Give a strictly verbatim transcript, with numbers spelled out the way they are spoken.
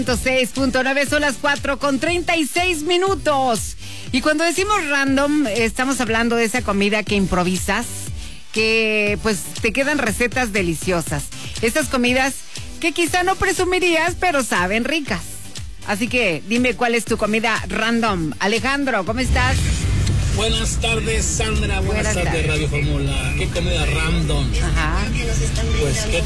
ciento seis punto nueve, son las cuatro con treinta y seis minutos. Y cuando decimos random, estamos hablando de esa comida que improvisas, que pues te quedan recetas deliciosas. Esas comidas que quizá no presumirías, pero saben ricas. Así que dime cuál es tu comida random. Alejandro, ¿cómo estás? Buenas tardes, Sandra. Buenas, Buenas tardes, tardes, Radio Fórmula. ¿Qué comida random? Ajá. Pues, ¿qué